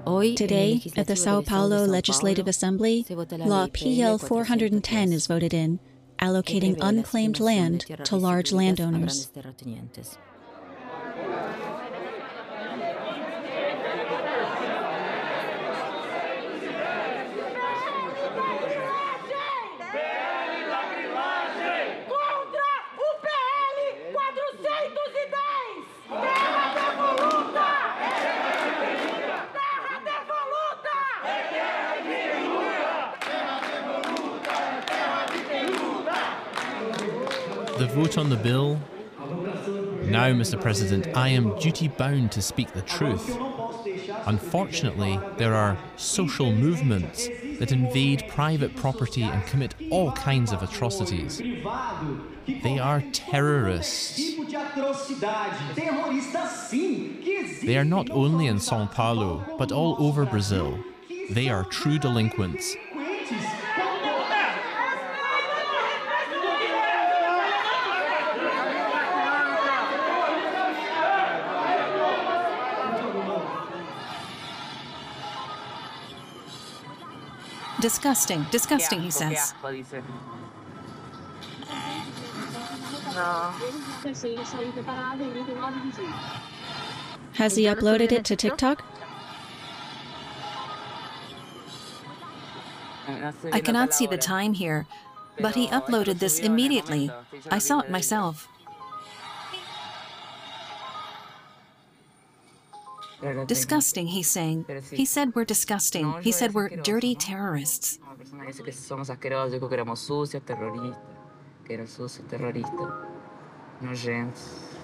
Today, at the Sao Paulo Legislative Assembly, Law PL 410 is voted in, allocating unclaimed land to large landowners. The vote on the bill. Now, Mr. President, I am duty-bound to speak the truth. Unfortunately, there are social movements that invade private property and commit all kinds of atrocities. They are terrorists. They are not only in São Paulo, but all over Brazil. They are true delinquents. Disgusting, disgusting, he says. Has he uploaded it to TikTok? I cannot see the time here, but he uploaded this immediately. I saw it myself. Disgusting, he's saying. He said we're disgusting. He said we're dirty terrorists. Nojentos.